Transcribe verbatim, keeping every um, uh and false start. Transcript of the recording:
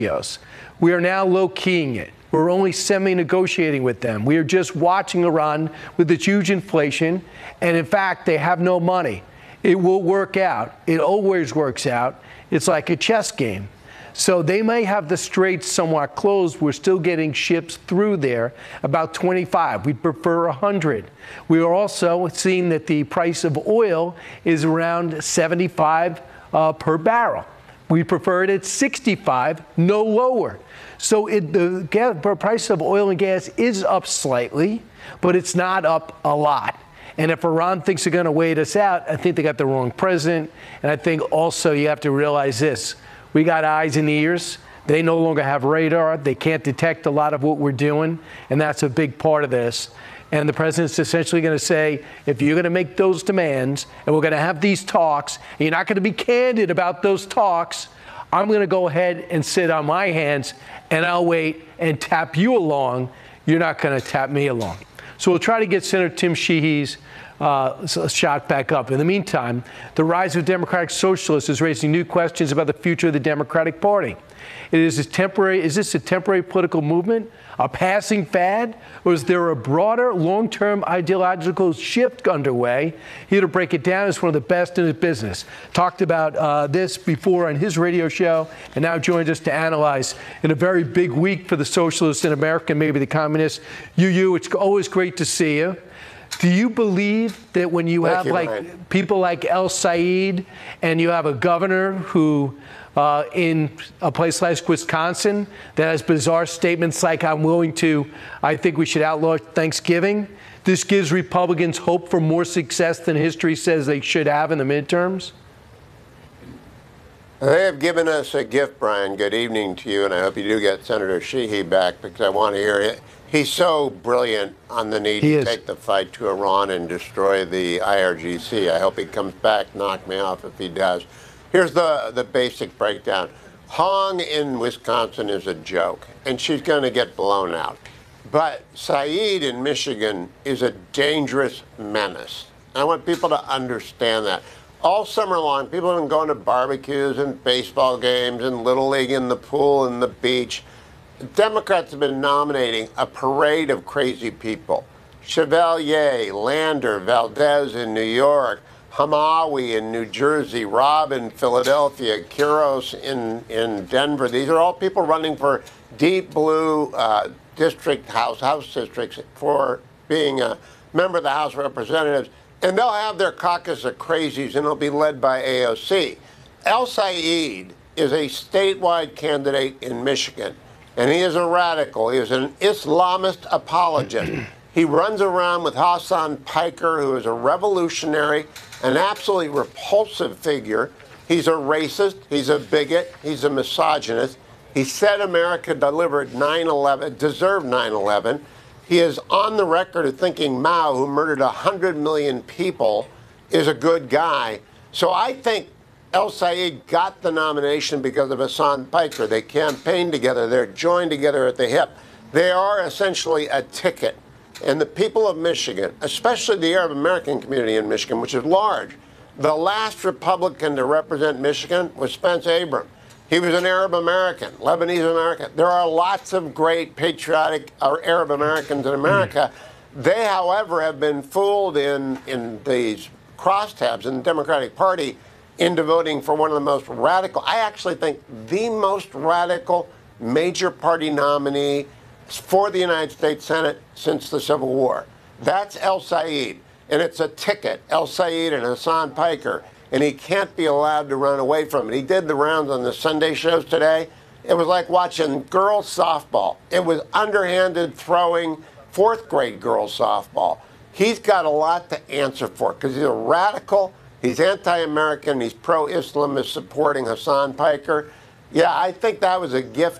We are now low-keying it. We're only semi-negotiating with them. We are just watching Iran with its huge inflation, and in fact, they have no money. It will work out. It always works out. It's like a chess game. So they may have the straits somewhat closed. We're still getting ships through there, about twenty-five. We'd prefer one hundred. We are also seeing that the price of oil is around seventy-five uh, per barrel. We prefer it at sixty-five, no lower. So it, the gas, price of oil and gas is up slightly, but it's not up a lot. And if Iran thinks they're going to wait us out, I think they got the wrong president. And I think also you have to realize this. We got eyes and ears. They no longer have radar. They can't detect a lot of what we're doing. And that's a big part of this. And the president's essentially going to say, if you're going to make those demands and we're going to have these talks, and you're not going to be candid about those talks, I'm going to go ahead and sit on my hands and I'll wait and tap you along. You're not going to tap me along. So we'll try to get Senator Tim Sheehy's uh, shot back up. In the meantime, the rise of Democratic Socialists is raising new questions about the future of the Democratic Party. It is a temporary, is this a temporary political movement, a passing fad, or is there a broader long-term ideological shift underway? Here to break it down is one of the best in the business. Talked about uh, this before on his radio show, and now joins us to analyze in a very big week for the socialists in America, maybe the communists. Yu Yu, it's always great to see you. Do you believe that when you Thank have you, like Ryan. people like El Said and you have a governor who uh, in a place like Wisconsin that has bizarre statements like, I'm willing to, I think we should outlaw Thanksgiving, this gives Republicans hope for more success than history says they should have in the midterms? They have given us a gift, Brian. Good evening to you, and I hope you do get Senator Sheehy back because I want to hear it. He's so brilliant on the need He to is. take the fight to Iran and destroy the I R G C. I hope he comes back, knock me off if he does. Here's the, the basic breakdown. Hong in Wisconsin is a joke, and she's going to get blown out. But Said in Michigan is a dangerous menace. I want people to understand that. All summer long, people have been going to barbecues and baseball games and Little League in the pool and the beach. Democrats have been nominating a parade of crazy people. Chevalier, Lander, Valdez in New York, Hamawi in New Jersey, Robb in Philadelphia, Quiros in, in Denver. These are all people running for deep blue uh, district house, house districts for being a member of the House of Representatives. And they'll have their caucus of crazies, and it'll be led by A O C. El Said is a statewide candidate in Michigan, and he is a radical. He is an Islamist apologist. He runs around with Hassan Piker, who is a revolutionary, an absolutely repulsive figure. He's a racist. He's a bigot. He's a misogynist. He said America delivered nine eleven, deserved nine eleven. He is on the record of thinking Mao, who murdered one hundred million people, is a good guy. So I think El Said got the nomination because of Hassan Piker. They campaigned together. They're joined together at the hip. They are essentially a ticket. And the people of Michigan, especially the Arab American community in Michigan, which is large, the last Republican to represent Michigan was Spence Abrams. He was an Arab American, Lebanese American. There are lots of great patriotic Arab Americans in America. They, however, have been fooled in, in these crosstabs in the Democratic Party into voting for one of the most radical, I actually think the most radical major party nominee for the United States Senate since the Civil War. That's El Said, and it's a ticket, El Said and Hassan Piker. And he can't be allowed to run away from it. He did the rounds on the Sunday shows today. It was like watching girls softball. It was underhanded throwing, fourth grade girls softball. He's got a lot to answer for because he's a radical, he's anti-American, he's pro-Islamist supporting Hassan Piker. Yeah, I think that was a gift